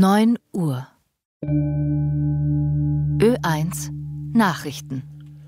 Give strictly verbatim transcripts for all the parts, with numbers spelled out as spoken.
neun Uhr. Ö eins Nachrichten.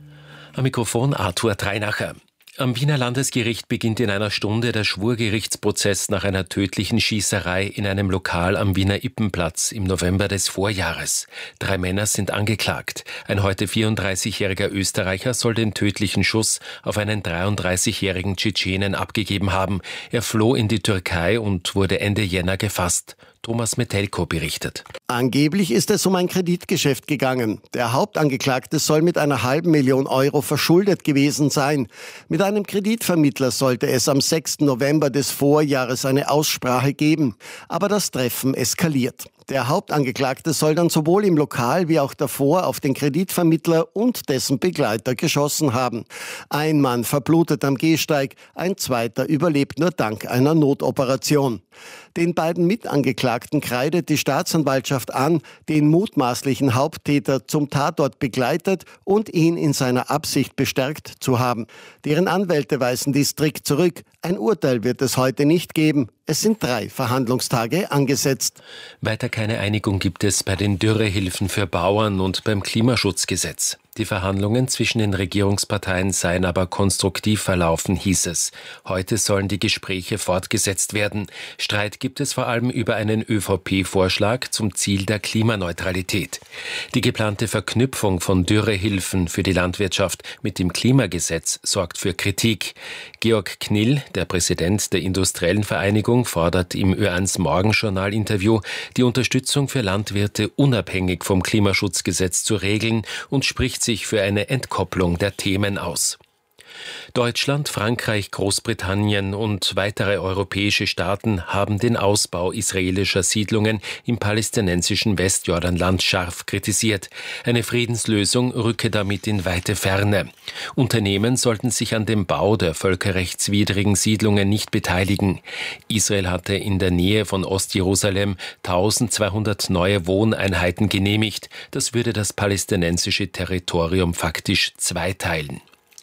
Am Mikrofon Arthur Treinacher. Am Wiener Landesgericht beginnt in einer Stunde der Schwurgerichtsprozess nach einer tödlichen Schießerei in einem Lokal am Wiener Ippenplatz im November des Vorjahres. Drei Männer sind angeklagt. Ein heute vierunddreißigjähriger Österreicher soll den tödlichen Schuss auf einen dreiunddreißigjährigen Tschetschenen abgegeben haben. Er floh in die Türkei und wurde Ende Jänner gefasst. Thomas Metelko berichtet. Angeblich ist es um ein Kreditgeschäft gegangen. Der Hauptangeklagte soll mit einer halben Million Euro verschuldet gewesen sein. Mit einem Kreditvermittler sollte es am sechsten November des Vorjahres eine Aussprache geben. Aber das Treffen eskaliert. Der Hauptangeklagte soll dann sowohl im Lokal wie auch davor auf den Kreditvermittler und dessen Begleiter geschossen haben. Ein Mann verblutet am Gehsteig, ein zweiter überlebt nur dank einer Notoperation. Den beiden Mitangeklagten kreidet die Staatsanwaltschaft an, den mutmaßlichen Haupttäter zum Tatort begleitet und ihn in seiner Absicht bestärkt zu haben. Deren Anwälte weisen dies strikt zurück. Ein Urteil wird es heute nicht geben. Es sind drei Verhandlungstage angesetzt. Weiter keine Einigung gibt es bei den Dürrehilfen für Bauern und beim Klimaschutzgesetz. Die Verhandlungen zwischen den Regierungsparteien seien aber konstruktiv verlaufen, hieß es. Heute sollen die Gespräche fortgesetzt werden. Streit gibt es vor allem über einen ÖVP-Vorschlag zum Ziel der Klimaneutralität. Die geplante Verknüpfung von Dürrehilfen für die Landwirtschaft mit dem Klimagesetz sorgt für Kritik. Georg Knill, der Präsident der Industriellen Vereinigung, fordert im Ö eins Morgenjournal-Interview, die Unterstützung für Landwirte unabhängig vom Klimaschutzgesetz zu regeln und spricht sich für eine Entkopplung der Themen aus. Deutschland, Frankreich, Großbritannien und weitere europäische Staaten haben den Ausbau israelischer Siedlungen im palästinensischen Westjordanland scharf kritisiert. Eine Friedenslösung rücke damit in weite Ferne. Unternehmen sollten sich an dem Bau der völkerrechtswidrigen Siedlungen nicht beteiligen. Israel hatte in der Nähe von Ostjerusalem eintausendzweihundert neue Wohneinheiten genehmigt. Das würde das palästinensische Territorium faktisch zweiteilen.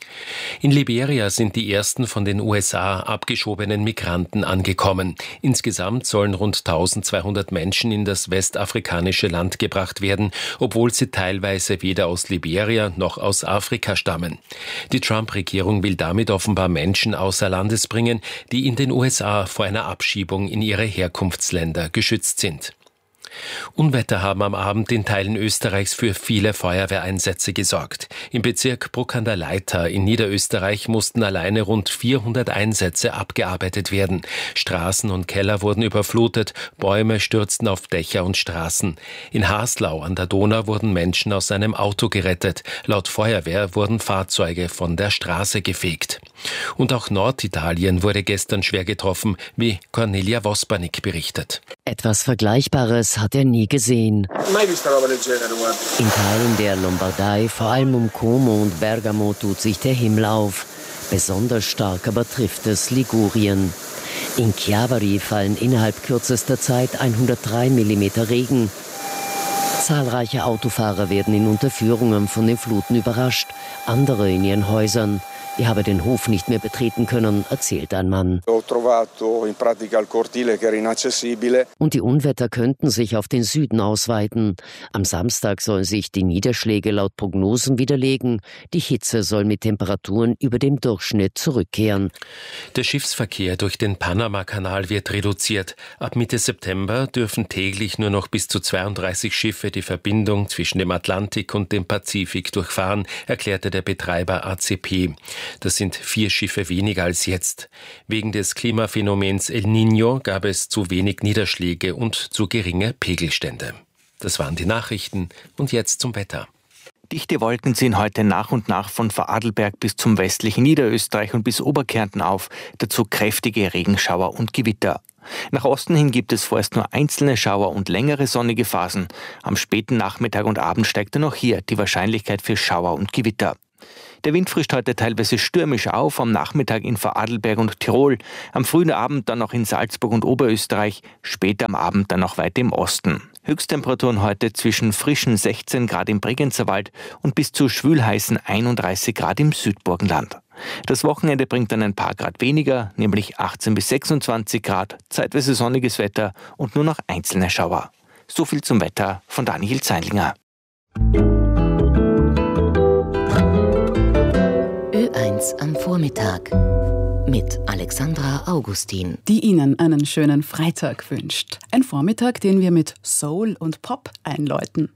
In Liberia sind die ersten von den U S A abgeschobenen Migranten angekommen. Insgesamt sollen rund eintausendzweihundert Menschen in das westafrikanische Land gebracht werden, obwohl sie teilweise weder aus Liberia noch aus Afrika stammen. Die Trump-Regierung will damit offenbar Menschen außer Landes bringen, die in den U S A vor einer Abschiebung in ihre Herkunftsländer geschützt sind. Unwetter haben am Abend in Teilen Österreichs für viele Feuerwehreinsätze gesorgt. Im Bezirk Bruck an der Leitha in Niederösterreich mussten alleine rund vierhundert Einsätze abgearbeitet werden. Straßen und Keller wurden überflutet, Bäume stürzten auf Dächer und Straßen. In Haslau an der Donau wurden Menschen aus einem Auto gerettet. Laut Feuerwehr wurden Fahrzeuge von der Straße gefegt. Und auch Norditalien wurde gestern schwer getroffen, wie Cornelia Vospanik berichtet. Etwas Vergleichbares hat er nie gesehen. In Teilen der Lombardei, vor allem um Como und Bergamo, tut sich der Himmel auf. Besonders stark aber trifft es Ligurien. In Chiavari fallen innerhalb kürzester Zeit hundertdrei Millimeter Regen. Zahlreiche Autofahrer werden in Unterführungen von den Fluten überrascht, andere in ihren Häusern. Ich habe den Hof nicht mehr betreten können, erzählt ein Mann. Und die Unwetter könnten sich auf den Süden ausweiten. Am Samstag sollen sich die Niederschläge laut Prognosen widerlegen. Die Hitze soll mit Temperaturen über dem Durchschnitt zurückkehren. Der Schiffsverkehr durch den Panama-Kanal wird reduziert. Ab Mitte September dürfen täglich nur noch bis zu zweiunddreißig Schiffe die Verbindung zwischen dem Atlantik und dem Pazifik durchfahren, erklärte der Betreiber A C P. Das sind vier Schiffe weniger als jetzt. Wegen des Klimaphänomens El Niño gab es zu wenig Niederschläge und zu geringe Pegelstände. Das waren die Nachrichten und jetzt zum Wetter. Dichte Wolken ziehen heute nach und nach von Vorarlberg bis zum westlichen Niederösterreich und bis Oberkärnten auf, dazu kräftige Regenschauer und Gewitter. Nach Osten hin gibt es vorerst nur einzelne Schauer und längere sonnige Phasen. Am späten Nachmittag und Abend steigt dann auch hier die Wahrscheinlichkeit für Schauer und Gewitter. Der Wind frischt heute teilweise stürmisch auf, am Nachmittag in Vorarlberg und Tirol, am frühen Abend dann noch in Salzburg und Oberösterreich, später am Abend dann noch weit im Osten. Höchsttemperaturen heute zwischen frischen sechzehn Grad im Bregenzerwald und bis zu schwülheißen einunddreißig Grad im Südburgenland. Das Wochenende bringt dann ein paar Grad weniger, nämlich achtzehn bis sechsundzwanzig Grad, zeitweise sonniges Wetter und nur noch einzelne Schauer. So viel zum Wetter von Daniel Zeilinger. Ö eins am Vormittag mit Alexandra Augustin, die Ihnen einen schönen Freitag wünscht. Ein Vormittag, den wir mit Soul und Pop einläuten.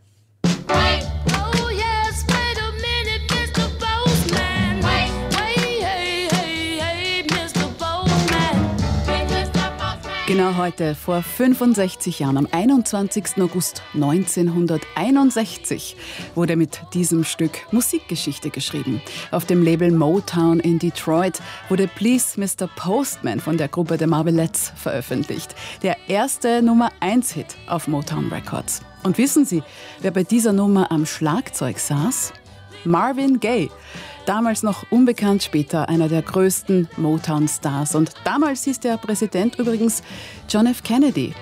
Genau heute, vor fünfundsechzig Jahren, am einundzwanzigsten August neunzehnhunderteinundsechzig, wurde mit diesem Stück Musikgeschichte geschrieben. Auf dem Label Motown in Detroit wurde Please Mister Postman von der Gruppe The Marvelettes veröffentlicht. Der erste Nummer eins Hit auf Motown Records. Und wissen Sie, wer bei dieser Nummer am Schlagzeug saß? Marvin Gaye. Damals noch unbekannt, später einer der größten Motown-Stars. Und damals hieß der Präsident übrigens John F. Kennedy.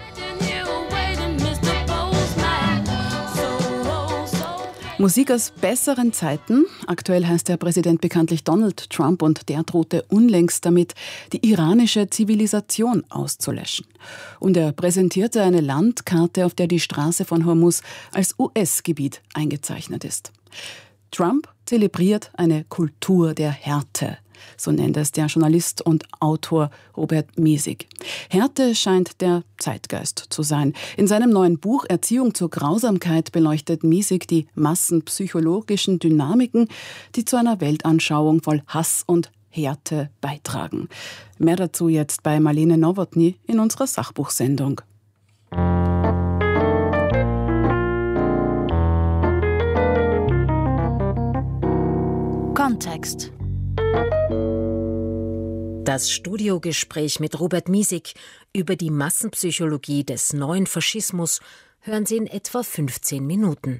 Musik aus besseren Zeiten. Aktuell heißt der Präsident bekanntlich Donald Trump und der drohte unlängst damit, die iranische Zivilisation auszulöschen. Und er präsentierte eine Landkarte, auf der die Straße von Hormuz als U S-Gebiet eingezeichnet ist. Trump zelebriert eine Kultur der Härte, so nennt es der Journalist und Autor Robert Miesig. Härte scheint der Zeitgeist zu sein. In seinem neuen Buch Erziehung zur Grausamkeit beleuchtet Miesig die massenpsychologischen Dynamiken, die zu einer Weltanschauung voll Hass und Härte beitragen. Mehr dazu jetzt bei Marlene Nowotny in unserer Sachbuchsendung. Kontext. Das Studiogespräch mit Robert Miesig über die Massenpsychologie des neuen Faschismus hören Sie in etwa fünfzehn Minuten.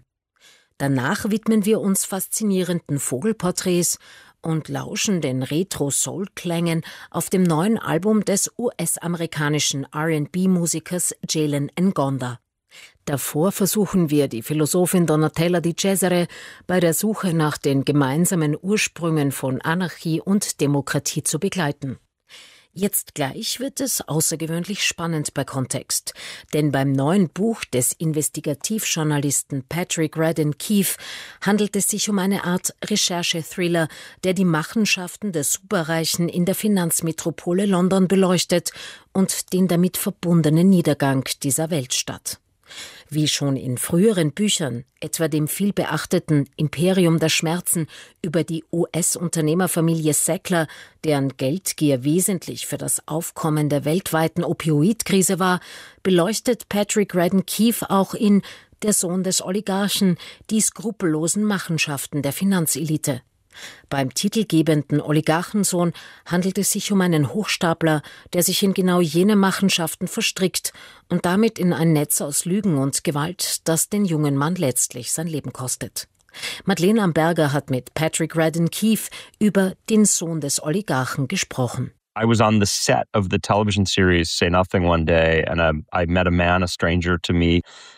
Danach widmen wir uns faszinierenden Vogelporträts und lauschen den Retro-Soul-Klängen auf dem neuen Album des U S-amerikanischen R and B-Musikers Jalen Ngonda. Davor versuchen wir, die Philosophin Donatella Di Cesare bei der Suche nach den gemeinsamen Ursprüngen von Anarchie und Demokratie zu begleiten. Jetzt gleich wird es außergewöhnlich spannend bei Kontext, denn beim neuen Buch des Investigativjournalisten Patrick Radden Keefe handelt es sich um eine Art Recherche-Thriller, der die Machenschaften der Superreichen in der Finanzmetropole London beleuchtet und den damit verbundenen Niedergang dieser Weltstadt. Wie schon in früheren Büchern, etwa dem vielbeachteten Imperium der Schmerzen über die U S-Unternehmerfamilie Sackler, deren Geldgier wesentlich für das Aufkommen der weltweiten Opioidkrise war, beleuchtet Patrick Radden Keefe auch in Der Sohn des Oligarchen die skrupellosen Machenschaften der Finanzelite. Beim titelgebenden Oligarchensohn handelt es sich um einen Hochstapler, der sich in genau jene Machenschaften verstrickt und damit in ein Netz aus Lügen und Gewalt, das den jungen Mann letztlich sein Leben kostet. Madeleine Amberger hat mit Patrick Radden Keefe über Den Sohn des Oligarchen gesprochen. I was on the set of the television series Say Nothing one day, and I, I met a man, a stranger to me,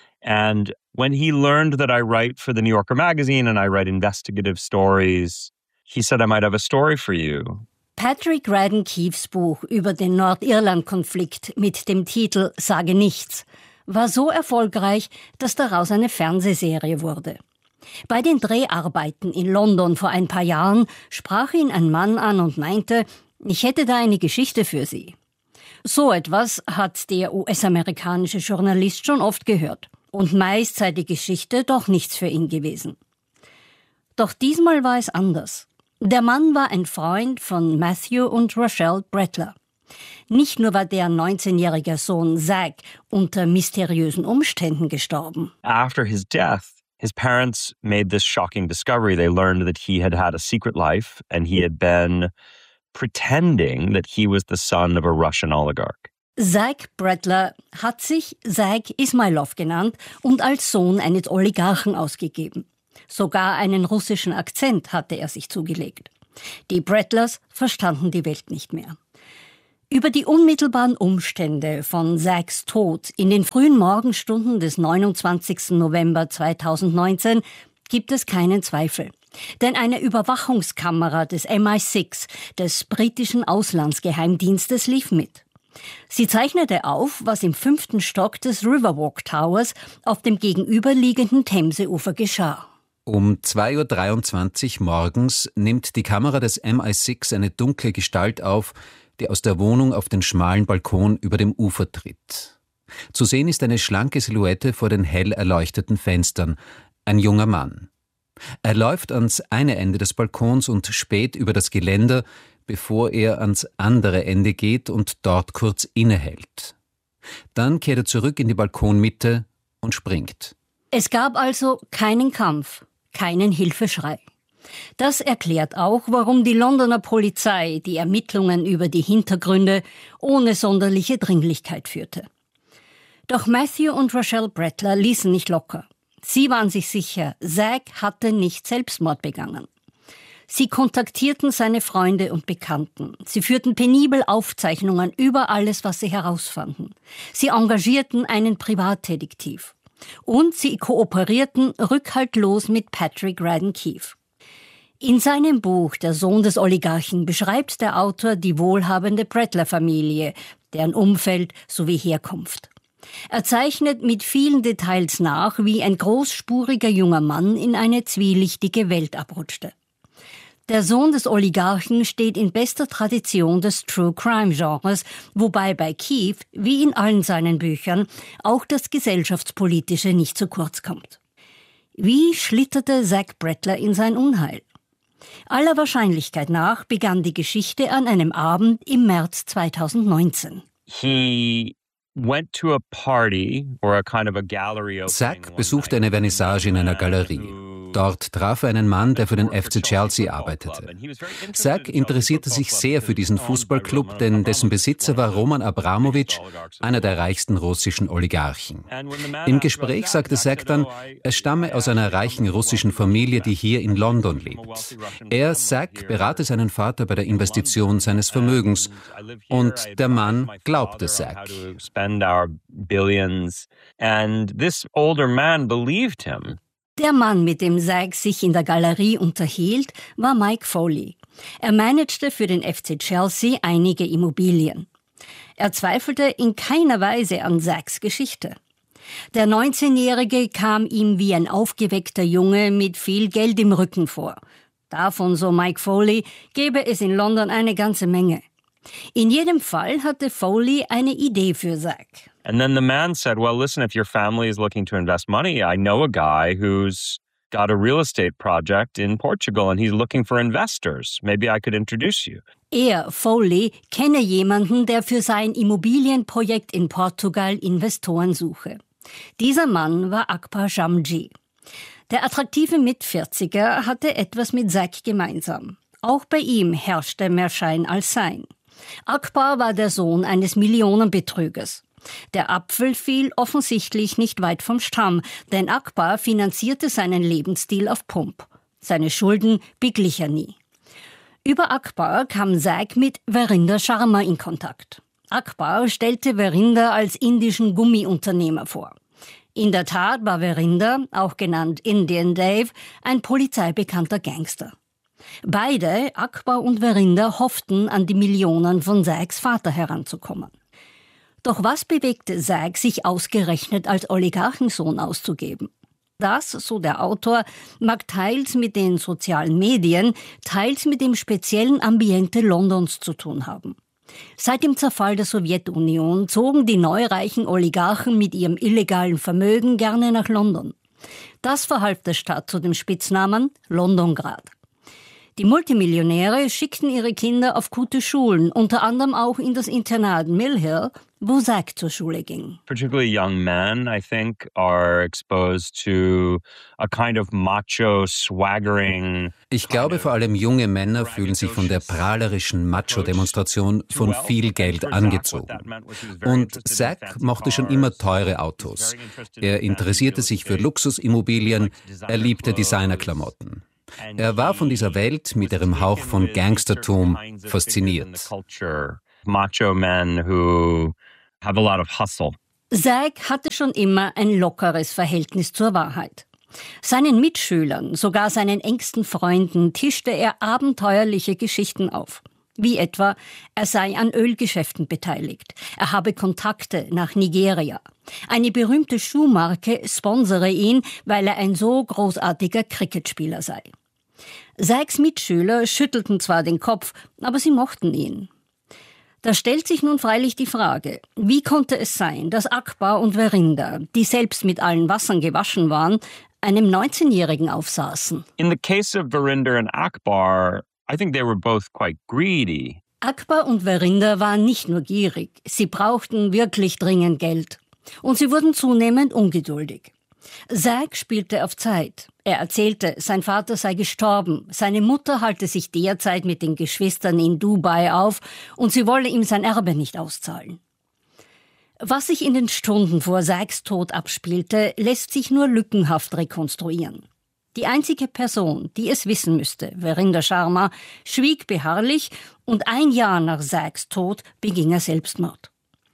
and when he learned that I write for the New Yorker magazine and I write investigative stories, he said I might have a story for you. Patrick Radden Keefes Buch über den Nordirland-Konflikt mit dem Titel Sage nichts war so erfolgreich, dass daraus eine Fernsehserie wurde. Bei den Dreharbeiten in London vor ein paar Jahren sprach ihn ein Mann an und meinte, ich hätte da eine Geschichte für Sie. So etwas hat der U S-amerikanische Journalist schon oft gehört. Und meist sei die Geschichte doch nichts für ihn gewesen. Doch diesmal war es anders. Der Mann war ein Freund von Matthew und Rochelle Brettler. Nicht nur war deren neunzehnjähriger Sohn Zach unter mysteriösen Umständen gestorben. After his death, his parents made this shocking discovery. They learned that he had had a secret life and he had been pretending that he was the son of a Russian oligarch. Zach Brettler hat sich Zach Ismailov genannt und als Sohn eines Oligarchen ausgegeben. Sogar einen russischen Akzent hatte er sich zugelegt. Die Brettlers verstanden die Welt nicht mehr. Über die unmittelbaren Umstände von Zachs Tod in den frühen Morgenstunden des neunundzwanzigsten November zweitausendneunzehn gibt es keinen Zweifel. Denn eine Überwachungskamera des M I sechs, des britischen Auslandsgeheimdienstes, lief mit. Sie zeichnete auf, was im fünften Stock des Riverwalk Towers auf dem gegenüberliegenden Themseufer geschah. Um zwei Uhr dreiundzwanzig morgens nimmt die Kamera des M I sechs eine dunkle Gestalt auf, die aus der Wohnung auf den schmalen Balkon über dem Ufer tritt. Zu sehen ist eine schlanke Silhouette vor den hell erleuchteten Fenstern, ein junger Mann. Er läuft ans eine Ende des Balkons und späht über das Geländer, bevor er ans andere Ende geht und dort kurz innehält. Dann kehrt er zurück in die Balkonmitte und springt. Es gab also keinen Kampf, keinen Hilfeschrei. Das erklärt auch, warum die Londoner Polizei die Ermittlungen über die Hintergründe ohne sonderliche Dringlichkeit führte. Doch Matthew und Rochelle Brettler ließen nicht locker. Sie waren sich sicher, Zack hatte nicht Selbstmord begangen. Sie kontaktierten seine Freunde und Bekannten. Sie führten penibel Aufzeichnungen über alles, was sie herausfanden. Sie engagierten einen Privatdetektiv. Und sie kooperierten rückhaltlos mit Patrick Radden Keefe. In seinem Buch »Der Sohn des Oligarchen« beschreibt der Autor die wohlhabende Brettler-Familie, deren Umfeld sowie Herkunft. Er zeichnet mit vielen Details nach, wie ein großspuriger junger Mann in eine zwielichtige Welt abrutschte. Der Sohn des Oligarchen steht in bester Tradition des True-Crime-Genres, wobei bei Keefe, wie in allen seinen Büchern, auch das Gesellschaftspolitische nicht zu kurz kommt. Wie schlitterte Zack Brettler in sein Unheil? Aller Wahrscheinlichkeit nach begann die Geschichte an einem Abend im März zweitausendneunzehn. He went to a party or a kind of a gallery opening. Zack besuchte eine Vernissage in einer Galerie. Dort traf er einen Mann, der für den F C Chelsea arbeitete. Zack interessierte sich sehr für diesen Fußballclub, denn dessen Besitzer war Roman Abramowitsch, einer der reichsten russischen Oligarchen. Im Gespräch sagte Zack dann, er stamme aus einer reichen russischen Familie, die hier in London lebt. Er, Zack, berate seinen Vater bei der Investition seines Vermögens. Und der Mann glaubte Zack. And this older man believed him. Der Mann, mit dem Zack sich in der Galerie unterhielt, war Mike Foley. Er managte für den F C Chelsea einige Immobilien. Er zweifelte in keiner Weise an Zacks Geschichte. Der neunzehnjährige kam ihm wie ein aufgeweckter Junge mit viel Geld im Rücken vor. Davon, so Mike Foley, gäbe es in London eine ganze Menge. In jedem Fall hatte Foley eine Idee für Zack. And then the man said, well, listen, if your family is looking to invest money, I know a guy who's got a real estate project in Portugal and he's looking for investors. Maybe I could introduce you. Er, Foley, kenne jemanden, der für sein Immobilienprojekt in Portugal Investoren suche. Dieser Mann war Akbar Shamji. Der attraktive Mitvierziger hatte etwas mit Zack gemeinsam. Auch bei ihm herrschte mehr Schein als Sein. Akbar war der Sohn eines Millionenbetrügers. Der Apfel fiel offensichtlich nicht weit vom Stamm, denn Akbar finanzierte seinen Lebensstil auf Pump. Seine Schulden beglich er nie. Über Akbar kam Zack mit Verinder Sharma in Kontakt. Akbar stellte Verinder als indischen Gummiunternehmer vor. In der Tat war Verinder, auch genannt Indian Dave, ein polizeibekannter Gangster. Beide, Akbar und Verinder, hofften, an die Millionen von Zacks Vater heranzukommen. Doch was bewegte Zack, sich ausgerechnet als Oligarchensohn auszugeben? Das, so der Autor, mag teils mit den sozialen Medien, teils mit dem speziellen Ambiente Londons zu tun haben. Seit dem Zerfall der Sowjetunion zogen die neureichen Oligarchen mit ihrem illegalen Vermögen gerne nach London. Das verhalf der Stadt zu dem Spitznamen Londongrad. Die Multimillionäre schickten ihre Kinder auf gute Schulen, unter anderem auch in das Internat Mill Hill, wo Zack zur Schule ging. Particularly young men, I think, are exposed to a kind of macho, swaggering. Ich glaube, vor allem junge Männer fühlen sich von der prahlerischen Macho-Demonstration von viel Geld angezogen. Und Zack mochte schon immer teure Autos. Er interessierte sich für Luxusimmobilien, er liebte Designerklamotten. Er war von dieser Welt mit ihrem Hauch von Gangstertum fasziniert. Macho men who have a lot of hustle. Zack hatte schon immer ein lockeres Verhältnis zur Wahrheit. Seinen Mitschülern, sogar seinen engsten Freunden, tischte er abenteuerliche Geschichten auf. Wie etwa, er sei an Ölgeschäften beteiligt, er habe Kontakte nach Nigeria. Eine berühmte Schuhmarke sponsere ihn, weil er ein so großartiger Cricketspieler sei. Sachs Mitschüler schüttelten zwar den Kopf, aber sie mochten ihn. Da stellt sich nun freilich die Frage, wie konnte es sein, dass Akbar und Verinder, die selbst mit allen Wassern gewaschen waren, einem neunzehnjährigen aufsaßen? In the case of Verinder and Akbar, I think they were both quite greedy. Akbar und Verinder waren nicht nur gierig, sie brauchten wirklich dringend Geld. Und sie wurden zunehmend ungeduldig. Zach spielte auf Zeit. Er erzählte, sein Vater sei gestorben, seine Mutter halte sich derzeit mit den Geschwistern in Dubai auf und sie wolle ihm sein Erbe nicht auszahlen. Was sich in den Stunden vor Zachs Tod abspielte, lässt sich nur lückenhaft rekonstruieren. Die einzige Person, die es wissen müsste, Verinder Sharma, schwieg beharrlich und ein Jahr nach Zachs Tod beging er Selbstmord.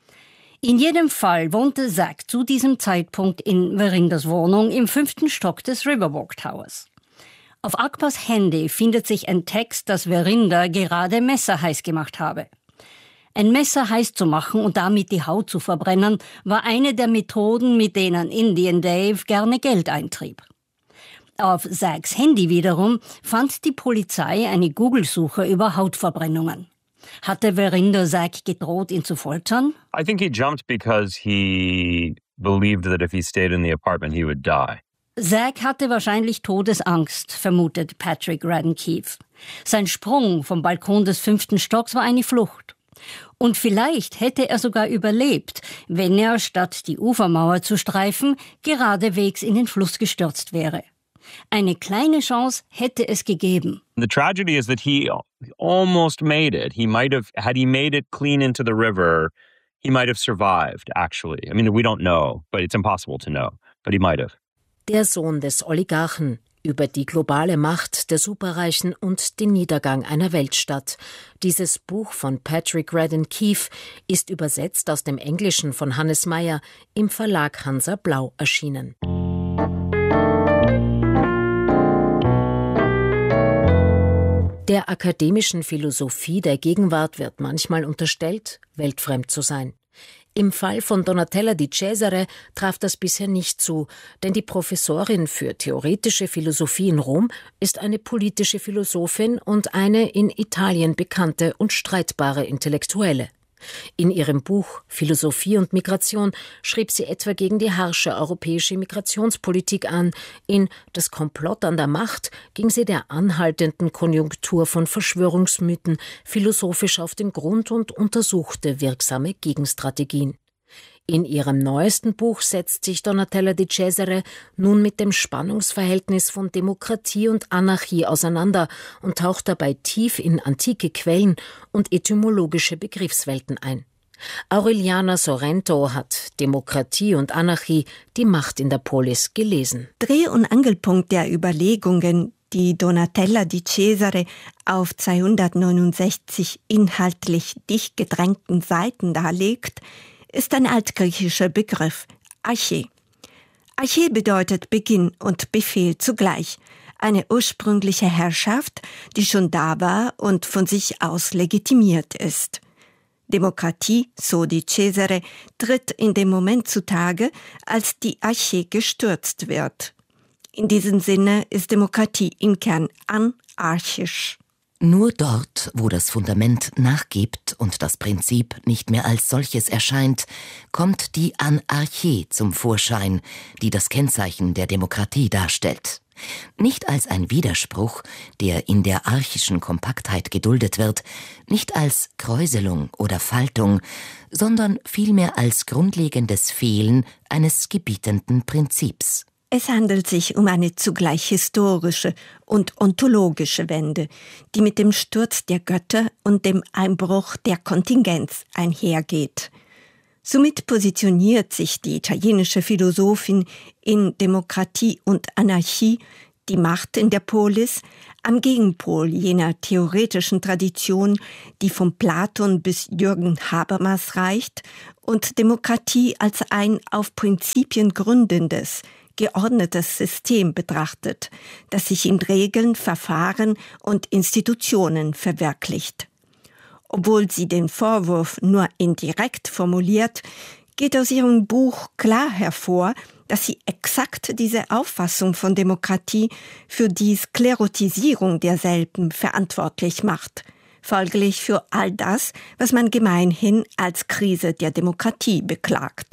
In jedem Fall wohnte Zach zu diesem Zeitpunkt in Verinders Wohnung im fünften Stock des Riverwalk Towers. Auf Akbars Handy findet sich ein Text, dass Verinder gerade Messer heiß gemacht habe. Ein Messer heiß zu machen und damit die Haut zu verbrennen, war eine der Methoden, mit denen Indian Dave gerne Geld eintrieb. Auf Zachs Handy wiederum fand die Polizei eine Google-Suche über Hautverbrennungen. Hatte Verinder Zach gedroht, ihn zu foltern? I think he jumped because he believed that if he stayed in the apartment, he would die. Zach hatte wahrscheinlich Todesangst, vermutet Patrick Radden Keefe. Sein Sprung vom Balkon des fünften Stocks war eine Flucht. Und vielleicht hätte er sogar überlebt, wenn er, statt die Ufermauer zu streifen, geradewegs in den Fluss gestürzt wäre. Eine kleine Chance hätte es gegeben. The tragedy is that he almost made it. He might have, had he made it clean into the river, he might have survived, actually. I mean, we don't know, but it's impossible to know. But he might have. Der Sohn des Oligarchen über die globale Macht der Superreichen und den Niedergang einer Weltstadt. Dieses Buch von Patrick Radden Keefe ist übersetzt aus dem Englischen von Hannes Meyer im Verlag Hansa Blau erschienen. Der akademischen Philosophie der Gegenwart wird manchmal unterstellt, weltfremd zu sein. Im Fall von Donatella Di Cesare traf das bisher nicht zu, denn die Professorin für theoretische Philosophie in Rom ist eine politische Philosophin und eine in Italien bekannte und streitbare Intellektuelle. In ihrem Buch Philosophie und Migration schrieb sie etwa gegen die harsche europäische Migrationspolitik an. In Das Komplott an der Macht ging sie der anhaltenden Konjunktur von Verschwörungsmythen philosophisch auf den Grund und untersuchte wirksame Gegenstrategien. In ihrem neuesten Buch setzt sich Donatella Di Cesare nun mit dem Spannungsverhältnis von Demokratie und Anarchie auseinander und taucht dabei tief in antike Quellen und etymologische Begriffswelten ein. Aureliana Sorrento hat Demokratie und Anarchie, die Macht in der Polis gelesen. Dreh- und Angelpunkt der Überlegungen, die Donatella Di Cesare auf zweihundertneunundsechzig inhaltlich dicht gedrängten Seiten darlegt, ist ein altgriechischer Begriff, Arche. Arche bedeutet Beginn und Befehl zugleich, eine ursprüngliche Herrschaft, die schon da war und von sich aus legitimiert ist. Demokratie, so Di Cesare, tritt in dem Moment zutage, als die Arche gestürzt wird. In diesem Sinne ist Demokratie im Kern anarchisch. Nur dort, wo das Fundament nachgibt und das Prinzip nicht mehr als solches erscheint, kommt die Anarchie zum Vorschein, die das Kennzeichen der Demokratie darstellt. Nicht als ein Widerspruch, der in der archischen Kompaktheit geduldet wird, nicht als Kräuselung oder Faltung, sondern vielmehr als grundlegendes Fehlen eines gebietenden Prinzips. Es handelt sich um eine zugleich historische und ontologische Wende, die mit dem Sturz der Götter und dem Einbruch der Kontingenz einhergeht. Somit positioniert sich die italienische Philosophin in Demokratie und Anarchie, die Macht in der Polis, am Gegenpol jener theoretischen Tradition, die von Platon bis Jürgen Habermas reicht, und Demokratie als ein auf Prinzipien gründendes, geordnetes System betrachtet, das sich in Regeln, Verfahren und Institutionen verwirklicht. Obwohl sie den Vorwurf nur indirekt formuliert, geht aus ihrem Buch klar hervor, dass sie exakt diese Auffassung von Demokratie für die Sklerotisierung derselben verantwortlich macht, folglich für all das, was man gemeinhin als Krise der Demokratie beklagt.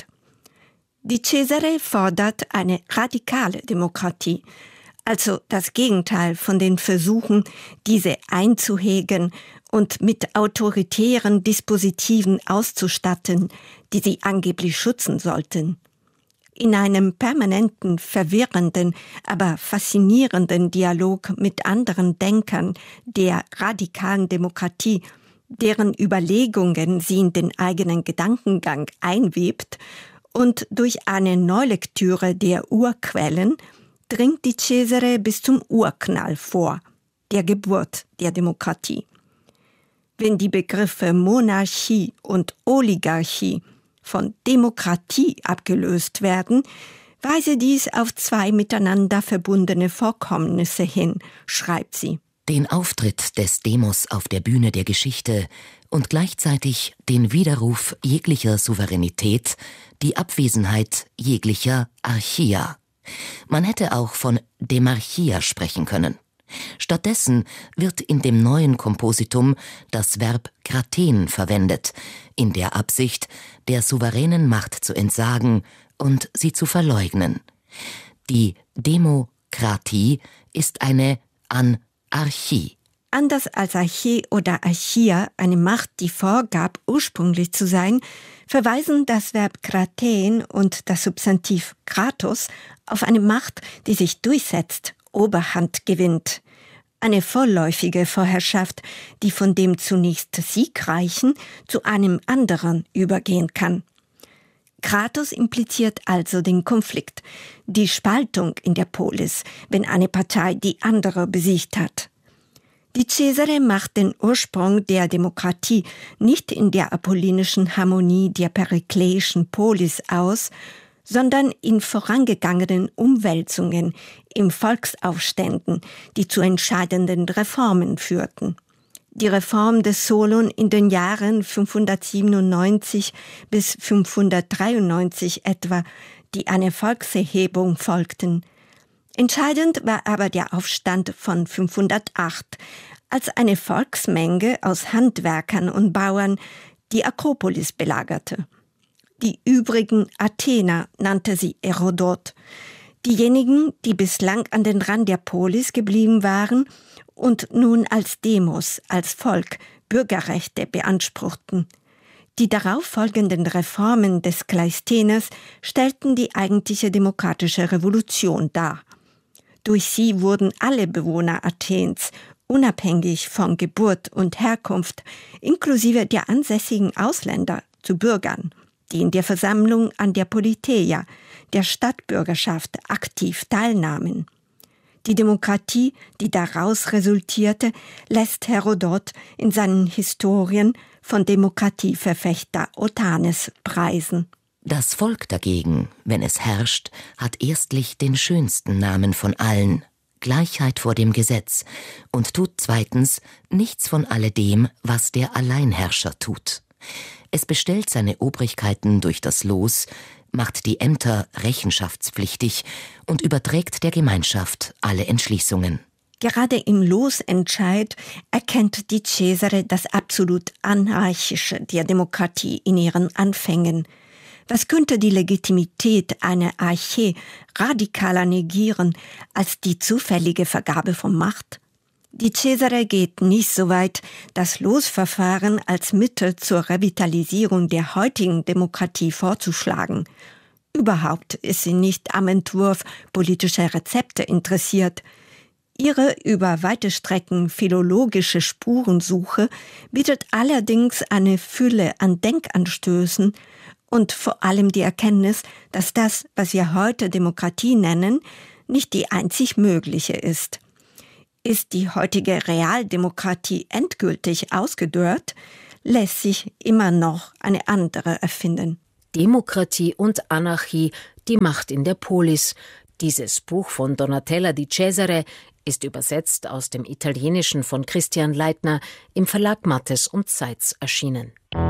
Di Cesare fordert eine radikale Demokratie, also das Gegenteil von den Versuchen, diese einzuhegen und mit autoritären Dispositiven auszustatten, die sie angeblich schützen sollten. In einem permanenten, verwirrenden, aber faszinierenden Dialog mit anderen Denkern der radikalen Demokratie, deren Überlegungen sie in den eigenen Gedankengang einwebt, und durch eine Neulektüre der Urquellen dringt Di Cesare bis zum Urknall vor, der Geburt der Demokratie. Wenn die Begriffe Monarchie und Oligarchie von Demokratie abgelöst werden, weise dies auf zwei miteinander verbundene Vorkommnisse hin, schreibt sie. Den Auftritt des Demos auf der Bühne der Geschichte und gleichzeitig den Widerruf jeglicher Souveränität, die Abwesenheit jeglicher Archia. Man hätte auch von Demarchia sprechen können. Stattdessen wird in dem neuen Kompositum das Verb kraten verwendet, in der Absicht, der souveränen Macht zu entsagen und sie zu verleugnen. Die Demokratie ist eine Anarchie. Anders als Archä oder Archia, eine Macht, die vorgab, ursprünglich zu sein, verweisen das Verb kraten und das Substantiv kratos auf eine Macht, die sich durchsetzt, Oberhand gewinnt. Eine vorläufige Vorherrschaft, die von dem zunächst siegreichen zu einem anderen übergehen kann. Kratos impliziert also den Konflikt, die Spaltung in der Polis, wenn eine Partei die andere besiegt hat. Di Cesare macht den Ursprung der Demokratie nicht in der apollinischen Harmonie der perikleischen Polis aus, sondern in vorangegangenen Umwälzungen, in Volksaufständen, die zu entscheidenden Reformen führten. Die Reform des Solon in den Jahren fünfhundertsiebenundneunzig bis fünfhundertdreiundneunzig etwa, die einer Volkserhebung folgten. Entscheidend war aber der Aufstand von fünfhundertacht, als eine Volksmenge aus Handwerkern und Bauern die Akropolis belagerte. Die übrigen Athener nannte sie Herodot. Diejenigen, die bislang an den Rand der Polis geblieben waren und nun als Demos, als Volk, Bürgerrechte beanspruchten. Die darauf folgenden Reformen des Kleisthenes stellten die eigentliche demokratische Revolution dar. Durch sie wurden alle Bewohner Athens, unabhängig von Geburt und Herkunft, inklusive der ansässigen Ausländer, zu Bürgern, die in der Versammlung an der Politeia, der Stadtbürgerschaft, aktiv teilnahmen. Die Demokratie, die daraus resultierte, lässt Herodot in seinen Historien von Demokratieverfechter Otanes preisen. Das Volk dagegen, wenn es herrscht, hat erstlich den schönsten Namen von allen, Gleichheit vor dem Gesetz, und tut zweitens nichts von alledem, was der Alleinherrscher tut. Es bestellt seine Obrigkeiten durch das Los, macht die Ämter rechenschaftspflichtig und überträgt der Gemeinschaft alle Entschließungen. Gerade im Losentscheid erkennt Di Cesare das absolut Anarchische der Demokratie in ihren Anfängen. Was könnte die Legitimität einer Archä radikaler negieren als die zufällige Vergabe von Macht? Di Cesare geht nicht so weit, das Losverfahren als Mittel zur Revitalisierung der heutigen Demokratie vorzuschlagen. Überhaupt ist sie nicht am Entwurf politischer Rezepte interessiert. Ihre über weite Strecken philologische Spurensuche bietet allerdings eine Fülle an Denkanstößen und vor allem die Erkenntnis, dass das, was wir heute Demokratie nennen, nicht die einzig mögliche ist. Ist die heutige Realdemokratie endgültig ausgedörrt, lässt sich immer noch eine andere erfinden. Demokratie und Anarchie, die Macht in der Polis. Dieses Buch von Donatella Di Cesare ist übersetzt aus dem Italienischen von Christian Leitner im Verlag Mattes und Seitz erschienen.